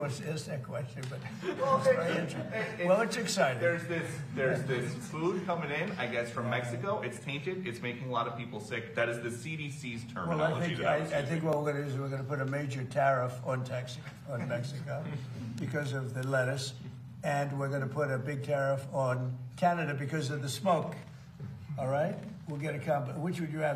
was asked that question, but Well, it's very interesting. Well, it's exciting. There's this food coming in, I guess, from Mexico. It's tainted. It's making a lot of people sick. That is the CDC's Well, terminology. I think what we're going to do is we're going to put a major tariff on Mexico because of the lettuce, and we're going to put a big tariff on Canada because of the smoke. All right, we'll get a combo. Which would you have?